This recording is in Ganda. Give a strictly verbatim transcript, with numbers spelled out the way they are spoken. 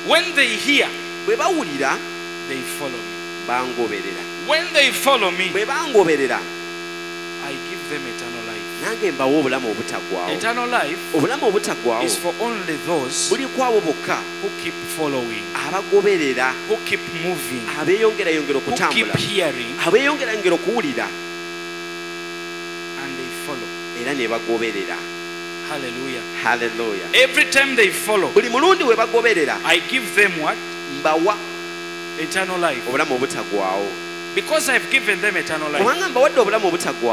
When they hear, bwe bawulira they follow me. bangoberera. When they follow me, Bwe bangoberera I give them eternal life. nange mbawa obulamu obutaggwaawo. Eternal life Obulamu obutaggwaawo is for only those buli kwabo bokka who keep following, abagoberera, who keep moving, abeeyongerayongera who keep okutambula, hearing, abeeyongerayongera okuwulira and they follow. era ne bagoberera. Hallelujah. Haleluya. Every time they follow, Buli mulundi we bagoberera I give them what? mbawa Eternal life. obulamu obutaggwaawo. Because I've given them eternal life. Kubanga mbawadde obulamu obutaggwaawo